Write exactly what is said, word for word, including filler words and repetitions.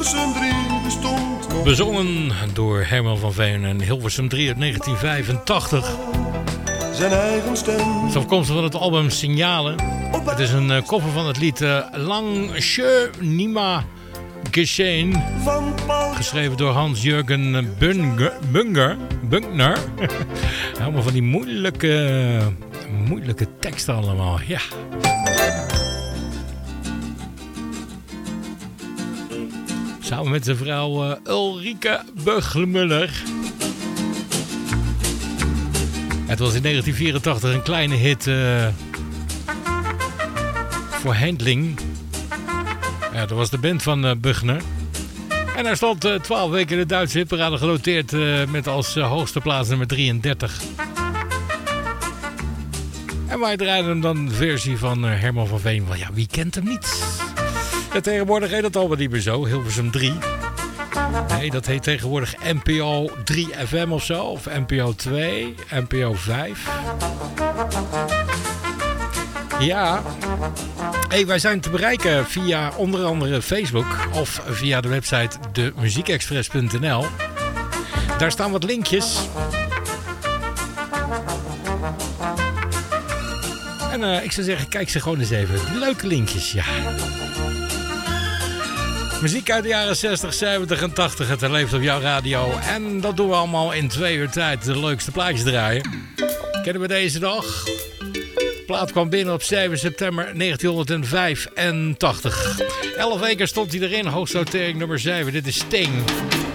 Hilversum drie bestond nog. Bezongen door Herman van Veen en Hilversum drie uit negentien vijfentachtig. Zijn eigen stem. Het is afkomstig van het album Signalen. Het is een uh, cover van het lied uh, Langsche Nima Geschehen. Geschreven door Hans-Jürgen Bunger, Bunger, Bunkner. Helemaal van die moeilijke, moeilijke teksten allemaal. Ja. Samen met zijn vrouw uh, Ulrike Böchlemuller. Het was in negentien vierentachtig een kleine hit uh, voor Handling. Ja, dat was de band van uh, Buchner. En hij stond uh, twaalf weken in de Duitse hitparade genoteerd uh, met als uh, hoogste plaats nummer drieëndertig. En wij draaiden hem dan de versie van uh, Herman van Veen. Want ja, wie kent hem niet? Ja, tegenwoordig heet het allemaal niet meer zo, Hilversum drie. Nee, dat heet tegenwoordig N P O drie F M of zo. Of N P O twee, N P O vijf. Ja. Hey, wij zijn te bereiken via onder andere Facebook of via de website de muziekexpress punt n l. Daar staan wat linkjes. En uh, ik zou zeggen, kijk ze gewoon eens even. Leuke linkjes, ja. Muziek uit de jaren zestig, zeventig en tachtig. Het leeft op jouw radio. En dat doen we allemaal in twee uur tijd. De leukste plaatjes draaien. Kennen we deze nog? De plaat kwam binnen op zeven september negentien vijfentachtig. Elf weken stond hij erin. Hoogste notering nummer zeven. Dit is Sting.